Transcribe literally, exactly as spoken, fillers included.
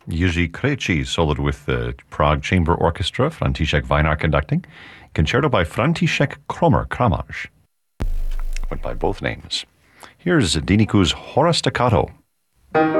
Jiří Krejčí soloed with the Prague Chamber Orchestra, František Weinar conducting. Concerto by František Kromer, Kramaj. Went by both names. Here's Diniku's Hora Staccato.